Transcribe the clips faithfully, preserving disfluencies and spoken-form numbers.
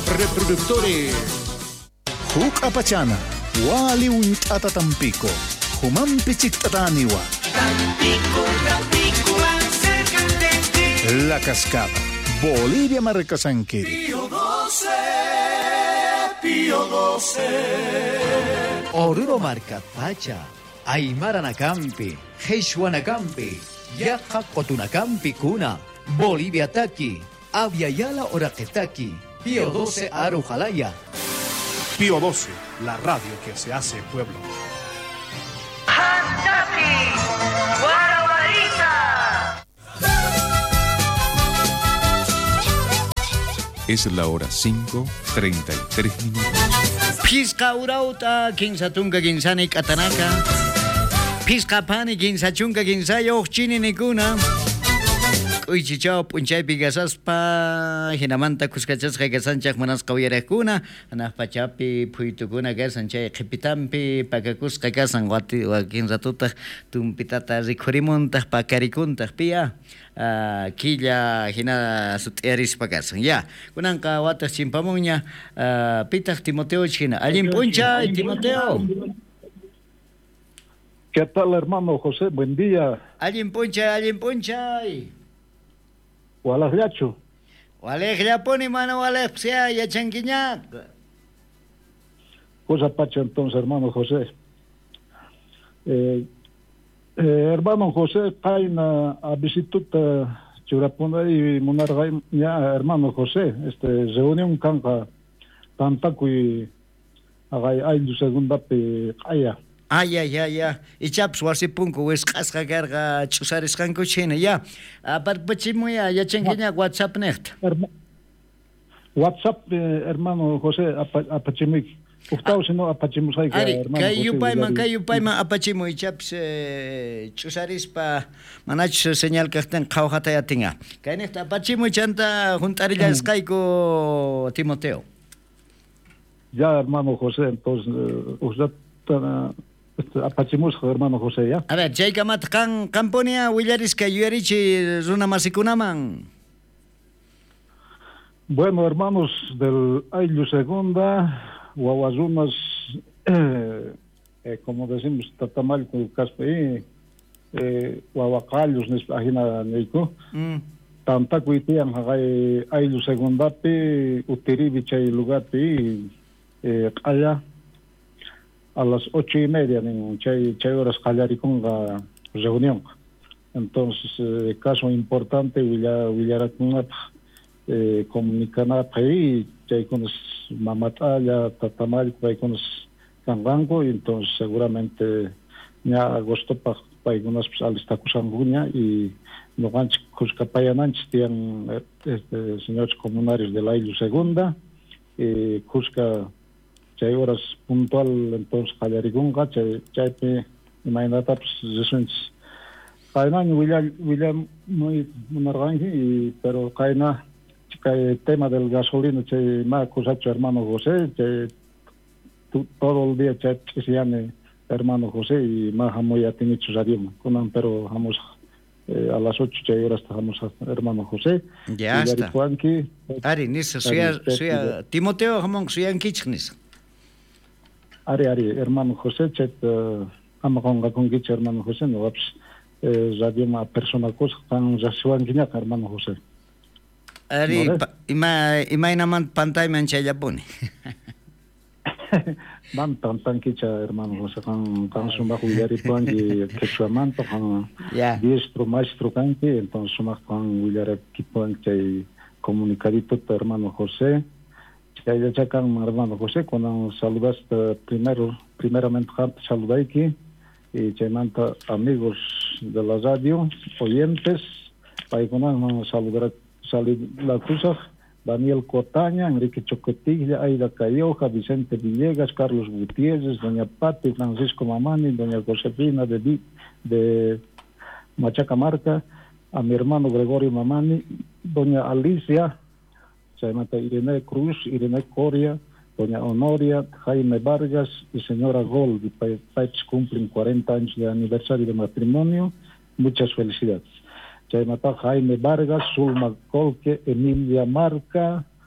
Reproductores Huk apachana Wali un tata Tampico Human pichik tataniwa Tampico, Tampico, más cerca de ti. La Cascada Bolivia Marcasanquiri Pío doce, Pío doce. Oruro Marca Pacha Aymara Nakampi Heishua Nakampi Yaja Cotunakampi Kuna Bolivia Taki Aviala Oraquetaki Pío doce Arujalaya. Pío doce, la radio que se hace pueblo. Hantaki, Guarabarita. Es la hora cinco, treinta y tres minutos. Pisca urauta, kinsatunga kinsani katanaka. Pisca pani kinsachunga kinsayo chini nikuna. Uychichao punchay pigasaspa hinamanta kuskachasqa kasanchaq manas qawiyarakuna ana pachapi phuytukuna kasanchay qipitampi pakakusqa kasan wati wakin ratutaq tumpitata rikhurimuntaq pakarikuntaq piya killa hina sut'erispa kasan ya kunanqa wataq chimpamunña pitaq Timoteo china allin punchay Timoteo. ¿Qué tal, hermano José? Buen día. Allin punchay allin punchay. Walajyachu. Walejyapuni mano walejsia yachanquiñac. Cosa pacha entonces, hermano José. Eh, eh, hermano José, caina a visituta churapuna y monargay ya hermano José, este reunión canca tantaku y agay ay du segunda pe aya. Ay, ay, ay, ay. Y chaps, wasipunku, wes kasga garga, chusaris kanko china, ya. Apar pachimu ya, ya chengiña WhatsApp necht. WhatsApp, eh, hermano José, apachimik. Uftao sino apachimus hay Ari, hermano José. Kayu paiman, kayu paiman apachimu y chaps, chusaris pa manach señal kahten kawhata ya tinga. Kay necht apachimu chanta juntarilla skayko Timoteo. Ya, hermano José, entonces, usted apachimus hermano José ya. A ver, chay kamat kan kamponia willaris ka yuyarichi runa masikunaman. Bueno, hermanos del Ayllu Segunda, Guaguazunas, eh, eh, como decimos, Tatamalco, Caspeí, eh, Guaguacallos, Agina Neiko, Tanta Cuitian, Ayllu Segunda, Pi, Utiribi, Chay lugar, Pi, eh, allá. A las ocho y media en chay, chay horas Calariconga reunión. Entonces, eh, caso importante, Villaracunap, eh, comunicanap ahí, chay con Mamataya, Tatamal, chay con Cangango, y entonces seguramente ya agosto para algunas alistacusanguña y no ganch Cuscapayananch tienen este, señores comunarios de la Ayllu Segunda, y Cusca chay horas puntual entonces Calarigunga, chay chay imagínate pues resuens kaina William William muy monargangi pero kaina el tema del gasolina chay más cosacho hermano José chay todo el día chay se llame hermano José y más muy atinichos adiós con pero vamos eh, a las ocho chay horas estamos hermano José ya está Ari nisa suya suya Timoteo hamong suya kichnis Ari, Ari, hermano José, chet, ama konga kongich hermano José, no vaps, radio ma persona cosa, kan jasuan ginak hermano José. Ari, ima ima inaman pantay man chay Japón. Man tantan kicha hermano José, kan kan suma kuyari puan di kechuamanto, kan diestro maestro kanki, entonces suma kan kuyari kipuan chay comunicadito hermano José. Ya chacan hermano José, cuando saludaste primero, primeramente saludé aquí y llamando amigos de la radio, oyentes, para que nos saludar, saludar Daniel Cotaña, Enrique Chocotilla, Aida Cayoja, Vicente Villegas, Carlos Gutiérrez, doña Pati, Francisco Mamani, doña Josefina de, de Machacamarca, a mi hermano Gregorio Mamani, doña Alicia, se llama Irene Cruz, Irene Coria, doña Honoria, Jaime Vargas y señora Gold, y cumplen cuarenta años de aniversario de matrimonio. Muchas felicidades. Se llama Jaime Vargas, Zulma Colque, Emilia Marca,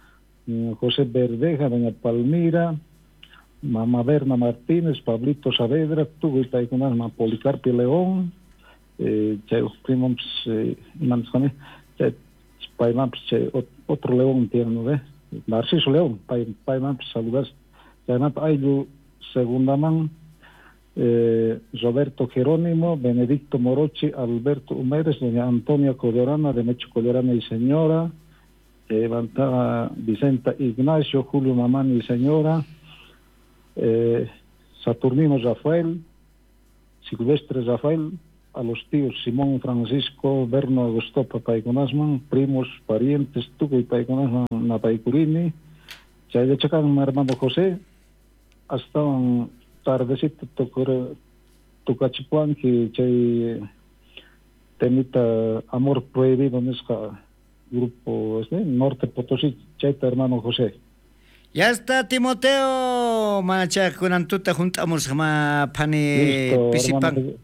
doña José Verdeja, doña Palmira, mamá Berna Martínez, Pablito Saavedra, tuvo y paiconas, mamá Policarpio León, eh, chay primos, eh, imams con chay paimams, chay otro León tierno, ¿ve? Narciso León, paimams, saludas, chay map ayu segunda man, eh, Roberto Jerónimo, Benedicto Morochi, Alberto Humérez, doña Antonia Collorana, de Mecho Collorana y señora, eh, Vicenta Ignacio, Julio Mamani y señora, eh, Saturnino Rafael, Silvestre Rafael, a los tíos Simón Francisco, Berno Augusto Papaiconasman, primos, parientes, Tuco y Paiconasman, Napaicurini, Chaya Chacan, mi hermano José, hasta un tardecito tu cachipuan que chay temita Amor Prohibido en este grupo este, Norte Potosí, chay hermano José. Ya está, Timoteo, macha, con Antuta juntamos ma pani pisipan.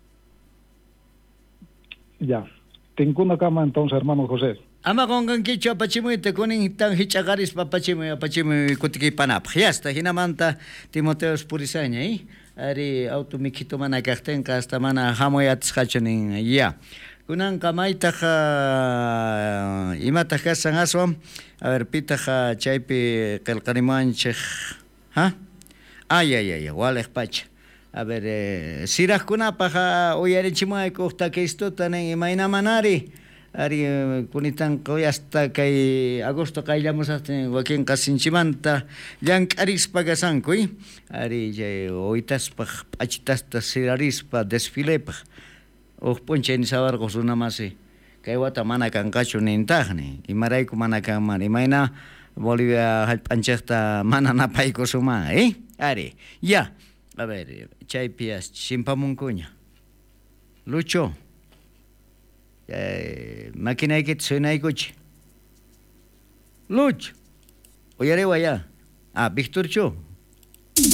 Ya, tengo una cama entonces, hermano José. Ama con ganquicho apachimu te kunin tan hichagaris papachimu apachimu kutiki panap. Ya está, hinamanta Timoteo Spurisaña, ¿eh? Ari auto mikito mana kahtenka hasta mana hamoyat skachanin ya. Kunan kamaitaja imataja sangaswam. A ver, pitaja chaypi kelkanimanchej. ¿Ha? Ay, ay, ay, walej pacha. A ver, eh, siraj kunapaja uyarichimay kuhta que esto tanen imaina manari. Ari kunitan hasta kay agosto kaylamos hasta wakin kasinchimanta llankarispa gasankuy. Ari jay oitaspa achitasta sirarispa desfilepa. Ujpunchen sabargos una masi. Kay wata mana kankachu nintagni. Imarayku mana kanman. Imayna Bolivia halpanchekta mana napayku suma, eh? Ari, ya. A ver, chay pias chimpamunkuña. Lucho. Eh, máquina que suena y coche. Lucho. Oye, ya. Ah, Víctor Cho.